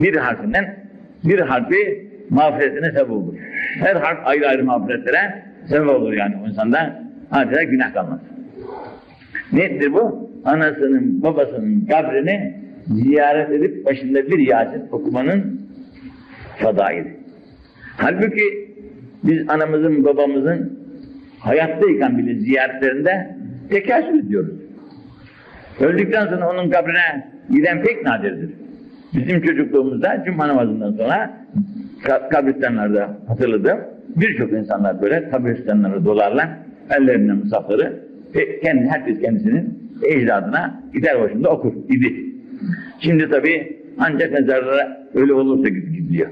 bir harfinden bir harfi mağfiretine sebep olur. Her harf ayrı ayrı mağfiretlere sebep olur yani o insanda. Adeta günah kalmaz. Nedir bu? Anasının, babasının kabrini ziyaret edip başında bir Yasin okumanın fadaili. Halbuki biz anamızın, babamızın hayattayken bile ziyaretlerinde tekessür ediyoruz. Öldükten sonra onun kabrine giden pek nadirdir. Bizim çocukluğumuzda cuma namazından sonra kabristanlarda hatırladım. Birçok insanlar böyle kabristanları dolarlar, ellerine musafları herkes kendisinin ecdadına gider başında okur idi. Şimdi tabii ancak mezarlara öyle olursa gidiliyor.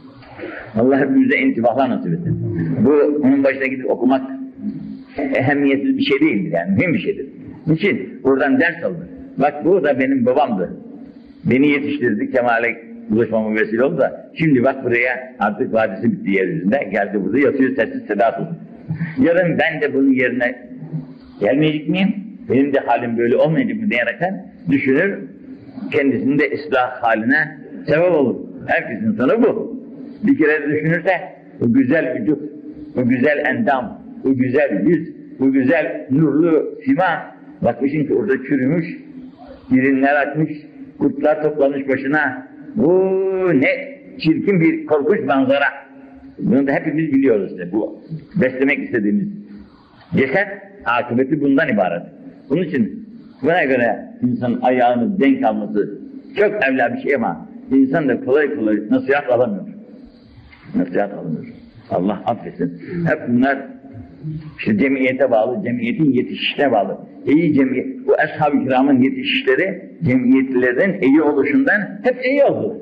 Allah hepimize intibahlar nasip etsin. Bu onun başına gidip okumak ehemmiyetsiz bir şey değildir yani, mühim bir şeydir. Niçin? Buradan ders alınır. Bak bu da benim babamdı. Beni yetiştirdi, Kemal'e ulaşmama vesile oldu da şimdi bak buraya artık vadisi bitti yeryüzünde, geldi burada yatıyor sessiz sedasız. Yarın ben de bunun yerine gelmeyecek miyim? Benim de halim böyle olmayacak mı diyerekten düşünür, kendisinin de ıslah haline sebep olur. Herkesin sonu bu. Bir kere düşünürse bu güzel vücut, bu güzel endam, bu güzel yüz, bu güzel nurlu sima, bakmışsın ki orada çürümüş, irinler atmış, kurtlar toplamış başına. Bu ne çirkin bir korkunç manzara. Bunu da hepimiz biliyoruz işte, bu beslemek istediğimiz ceset akıbeti bundan ibaret. Bunun için buna göre insanın ayağını denk alması çok evla bir şey ama insan da kolay kolay nasihat alamıyor. Nasihat alamıyor. Allah affetsin. Hep bunlar işte cemiyete bağlı, cemiyetin yetişişine bağlı. İyi cemiyet, bu ashab-ı kiramın yetişişleri cemiyetlilerin iyi oluşundan hep iyi oldu.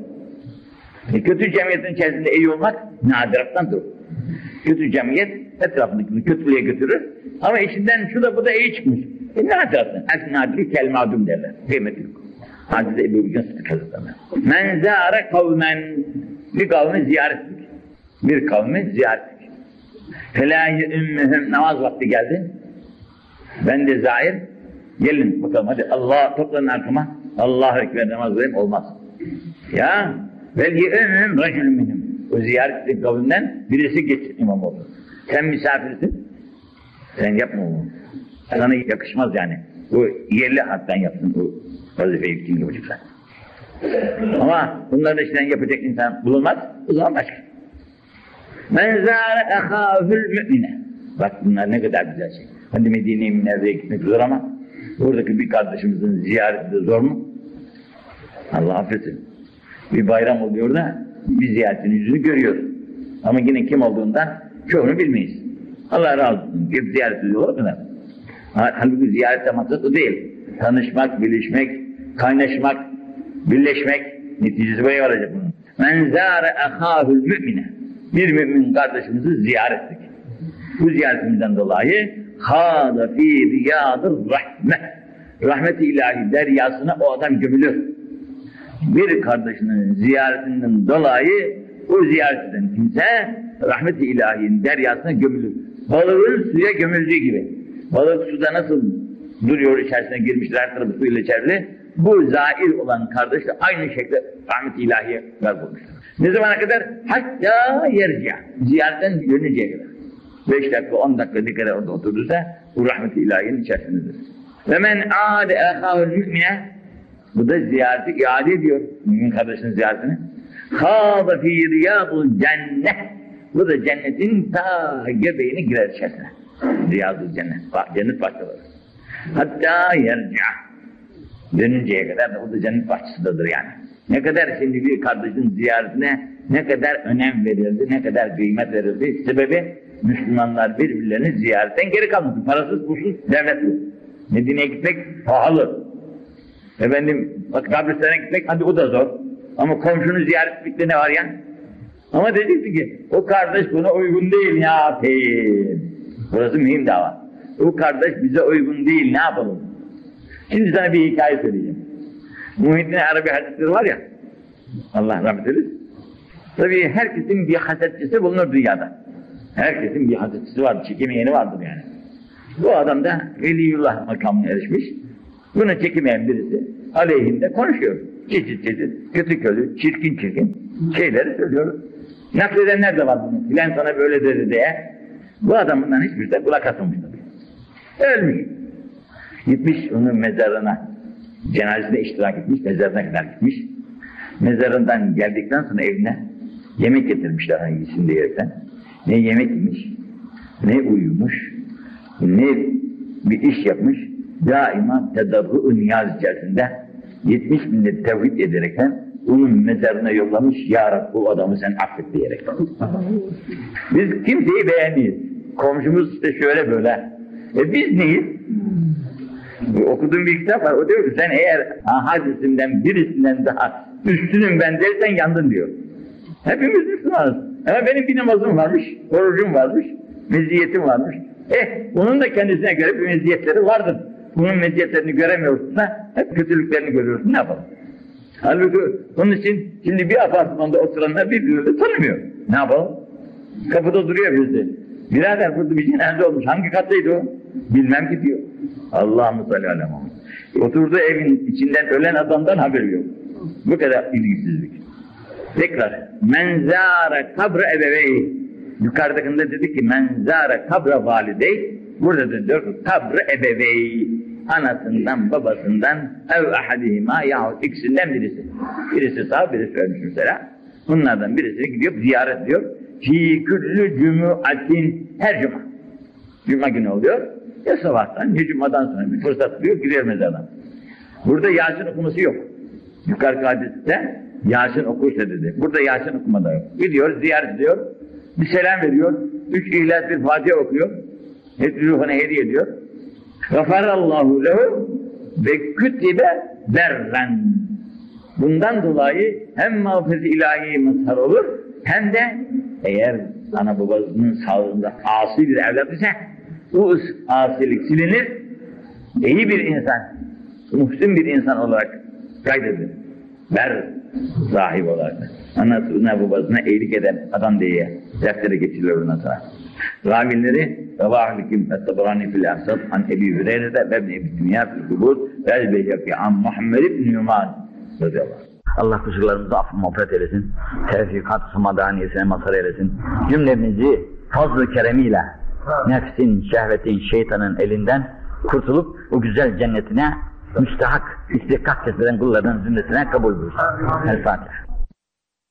Kötü cemiyetin içerisinde iyi olmak nadirattandır. Kötü cemiyet etrafındakini kötülüğe götürür ama içinden şu da bu da iyi çıkmış. Nadirattan. Es-nadri kel-madum derler. Kıymetli. Hadis-i Ebu Bekir Sıddık Hazretleri. Men zâre kavmen, bir kavmi ziyaret ettik. Bir kavmi ziyaret ettik. Felâhi ümmühüm, namaz vakti geldi. Ben de zahir, gelin bakalım hadi Allah toplanın arkama, Allahu Ekber namaz kılayım, olmaz. Ya, belki ümmühüm racülüm minhum. O ziyaret ettik kavimden birisi geçsin imam oldu. Sen misafirsin, sen yapma onu. Sana yakışmaz yani. O yerli haktan yapsın o vazifeyi kim yapacaksa. Ama bunların içinden yapacak insan bulunmaz, o zaman başka. Men zâre ehâfül mü'mine. Bak bunlar ne kadar güzel şey. Hadi Medine-i Münevvere'ye gitmek zor ama oradaki bir kardeşimizin ziyareti de zor mu? Allah affetsin. Bir bayram oluyor da bir ziyaretin yüzünü görüyoruz. Ama yine kim olduğundan çoğunu bilmeyiz. Allah razı olsun. Hep ziyaret ediyorlar mı? Halbuki ziyarette maksat o değil. Tanışmak, bilişmek, kaynaşmak, birleşmek, neticesi böyle olacak bunun. Men zâre ehâhül mü'mine. Bir mümin kardeşimizi ziyaret ettik. Bu ziyaretimizden dolayı hâda fî riyâdır rahmet. Rahmet-i ilahi deryasına o adam gömülür. Bir kardeşinin ziyaretinden dolayı o ziyaret eden kimse rahmet-i ilahinin deryasına gömülür. Balığın suya gömüldüğü gibi. Balık suda nasıl duruyor, içerisine girmiştir, her tarafı suyla çevrili. Bu zair olan kardeş de aynı şekilde rahmet-i ilahiye garp olmuştur. Ne zamana kadar? Hatta yerciya. Ziyaretten dönünceye kadar. 5 dakika, 10 dakika ne kadar orada oturduysa bu rahmet-i ilahiyenin içerisindedir. Ve men âde ehâhül mü'mine, bu da ziyareti iade ediyor. Mümin kardeşinin ziyaretini. Khâda fî riyâdul cennet. Bu da cennetin ta göbeğine girer içerisine. Riyâdul cennet. Cennet bahçeleri. Hatta yerciya. Dönünceye kadar da o da cennet bahçesidir yani. Ne kadar şimdi bir kardeşin ziyaretine ne kadar önem verildi, ne kadar kıymet verildi. Sebebi Müslümanlar birbirlerini ziyaretten geri kalmadı. Parasız, pulsuz, devlet yok. Medine'ye gitmek pahalı. Efendim, bak kabristana gitmek hadi o da zor. Ama komşunu ziyaret etmekte ne var ya? Ama diyeceksin ki o kardeş buna uygun değil, ne yapayım? Burası mühim dava. O kardeş bize uygun değil, ne yapalım? Şimdi sana bir hikaye söyleyeceğim. Muhyiddin Arabi hadisleri var ya, Allah rahmet eylesin. Tabii herkesin bir hasetçisi bulunur dünyada. Herkesin bir hasetçisi vardır, çekemeyeni vardır yani. Bu adam da veliyullah makamına erişmiş. Bunu çekemeyen birisi aleyhinde konuşuyor. çeşit çeşit, kötü kötü, çirkin çirkin şeyleri söylüyor. Nakledenler de var bunu. Filan sana böyle dedi diye. Bu adam bundan hiçbir şey kulak asılmış tabii. Ölmüş. Gitmiş onun mezarına, cenazesine iştirak etmiş, mezarına kadar gitmiş. Mezarından geldikten sonra evine yemek getirmişler hangisini diyerekten. Ne yemek yemiş, ne uyumuş, ne bir iş yapmış. Daima tedarru-u niyaz içerisinde 70 millet tevhid ederekten onun mezarına yollamış. Ya Rabbi bu adamı sen affet diyerek. Biz kimseyi beğenmeyiz. Komşumuz işte şöyle böyle. Biz neyiz? Okuduğum bir kitap var. O diyor ki sen eğer hadisimden birisinden daha üstünüm ben dersen yandın diyor. Hepimiz Müslümanız. Ama benim bir namazım varmış, orucum varmış, meziyetim varmış. Bunun da kendisine göre bir meziyetleri vardır. Bunun meziyetlerini göremiyorsun da hep kötülüklerini görüyorsun. Ne yapalım? Halbuki onun için şimdi bir apartmanda oturanlar birbirini tanımıyor. Ne yapalım? Kapıda duruyor birisi. Birader burada bir cenaze olmuş. Hangi kattaydı o? Bilmem ki diyor. Allah'ım salli aleyhi ve sellem. Oturduğu evin içinden ölen adamdan haberi yok. Bu kadar ilgisizlik. Tekrar. Menzâre kabre ebeveyi. Yukarıdakinde dedi ki menzâre kabre validey. Burada da diyor ki kabre ebeveyi. Anasından, babasından ev ahadihima yahut ikisinden birisi. Birisi sağ, birisi ölmüş mesela. Bunlardan birisi gidiyor, ziyaret ediyor. Fî küllü cum'atin, her cuma. Cuma günü oluyor. Ya sabahtan, ya cumadan sonra bir fırsat buluyor, gidiyor mezardan. Burada Yasin okuması yok. Yukarı hadiste Yasin okursa dedi. Burada Yasin okumada yok. Gidiyor, ziyaret ediyor, bir selam veriyor, 3 İhlas bir Fatiha okuyor, ruhuna hediye ediyor. Gafarallahu lehu ve kütübe berren. Bundan dolayı hem mağfiret-i ilahi mazhar olur, hem de eğer ana babasının sağlığında asi bir evlat ise bu asilik silinir, iyi bir insan, muhsin bir insan olarak kaydedilir. Ber sahibi olarak. Anasına babasına iyilik eden adam diye deftere geçiriyor ondan sonra. Ravileri Ravâh-ı Kim et-Tabarani fil-Ahsad an Ebi Hüreyre'de ve Ebi Dünya fil-Kubur ve El-Beyhaki an Muhammed ibn Numan radıyallahu anh. Allah kusurlarımızı affı mağfiret eylesin. Tevfikat-ı samadaniyesine mazhar eylesin. Cümlemizi fazl-ı keremiyle nefsin, şehvetin, şeytanın elinden kurtulup o güzel cennetine müstahak, istihkak kesilen kullardan zümresine kabul buyursun. El-Fatiha.